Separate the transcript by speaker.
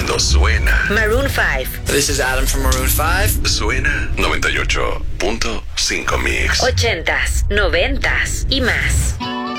Speaker 1: cuando suena.
Speaker 2: Maroon 5.
Speaker 3: This is Adam from Maroon 5.
Speaker 1: Suena 98.5 Mix.
Speaker 2: 80s, 90s y más.